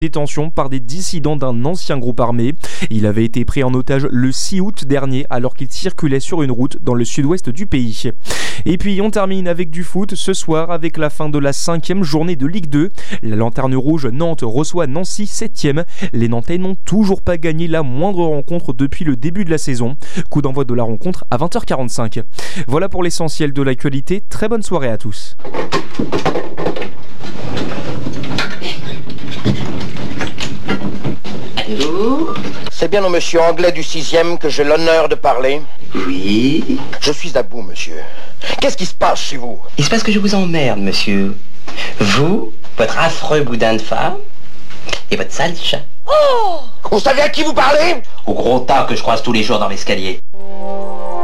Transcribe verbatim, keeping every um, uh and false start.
Détention par des dissidents d'un ancien groupe armé. Il avait été pris en otage le six août dernier alors qu'il circulait sur une route dans le sud-ouest du pays. Et puis on termine avec du foot ce soir avec la fin de la cinquième journée de Ligue deux. La Lanterne Rouge Nantes reçoit Nancy septième. Les Nantais n'ont toujours pas gagné la moindre rencontre depuis le début de la saison. Coup d'envoi de la rencontre à vingt heures quarante-cinq. Voilà pour l'essentiel de l'actualité. Très bonne soirée à tous. Allô ? C'est bien au monsieur Anglais du sixième que j'ai l'honneur de parler. Oui. Je suis à bout, monsieur. Qu'est-ce qui se passe chez vous ? Il se passe que je vous emmerde, monsieur. Vous, votre affreux boudin de femme et votre sale chat. Oh ! Vous savez à qui vous parlez ? Au gros tas que je croise tous les jours dans l'escalier.